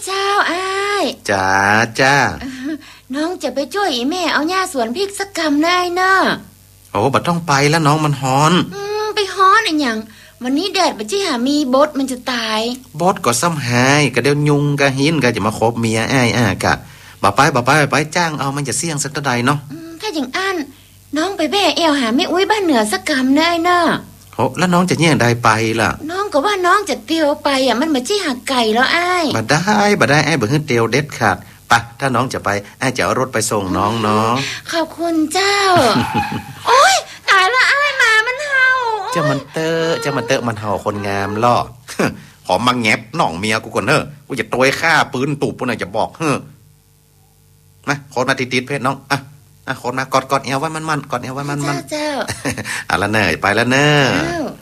เจ้าอ้ายจ้าจ้าน้องจะไปช่วยอีแม่เอาหญ้าสวนพริกสักกำได้เนอะโอ้บัดต้องไปแล้วน้องมันฮ้อนไปฮ้อนอะไรอย่างวันนี้แดดบัดจี้หามีบดมันจะตายบดก็ซ้ำหายก็เดี๋ยวยุงก็หินก็จะมาคบเมียอ้ายกะบ่ไปจ้างเอามันจะเสี่ยงสักเท่าใดเนาะถ้าอย่างอันน้องไปแบ่เอวหาแม่อุ้ยบ้านเหนือสักกำได้เนอะโอ้แล้วน้องจะแย่งได้ไปล่ะน้องก็ว่าน้องจะเตียวไปมันบัดจี้หักไก่แล้วอ้ายบ่ได้อ้ายบ่ฮึดเตียวเด็ดขาดปะถ้าน้องจะไปอ้ายจะเอารถไปส่งน้องเนาะขอบคุณเจ้า โอ๊ยตายละอ้ายหมามันเห่าจะมันเตอะมันเห่าคนงามล่อ หอมมาแงบน้องเมียกูก่อนเด้อกูจะโตยฆ่าปืนตูบปุ่นน่ะจะบอกมาโคตรมาติดๆเพชรน้องโคตรมากอดเอวไว้มันกอดเอวไว้มันเจ้าละเนยไปแล้วเนย